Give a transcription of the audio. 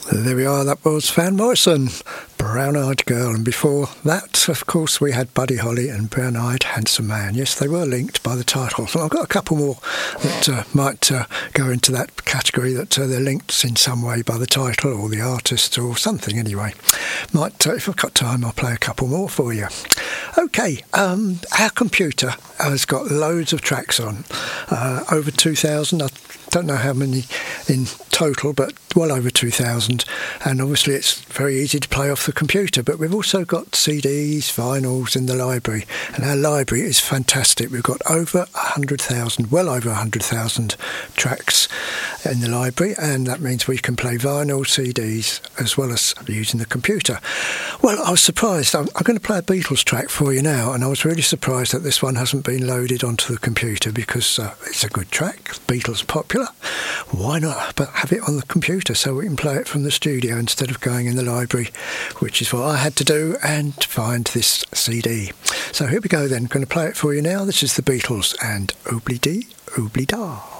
There we are, that was Van Morrison, Brown Eyed Girl, and before that, of course, we had Buddy Holly and Brown Eyed Handsome Man. Yes, they were linked by the title. So I've got a couple more that might go into that category, that they're linked in some way by the title or the artist or something anyway. Might, if I've got time, I'll play a couple more for you. Okay, our computer has got loads of tracks on, over 2,000. I don't know how many in total, but well over 2,000, and obviously it's very easy to play off the computer. But we've also got CDs, vinyls in the library, and our library is fantastic. We've got over 100,000, well over 100,000 tracks in the library, and that means we can play vinyl, CDs, as well as using the computer. Well, I was surprised. I'm going to play a Beatles track for you now, and I was really surprised that this one hasn't been loaded onto the computer, because it's a good track. Beatles are popular. Why not but have it on the computer so we can play it from the studio instead of going in the library, which is what I had to do and find this CD. So here we go then. I'm going to play it for you now. This is the Beatles and Oobly Dee, Oobly Da.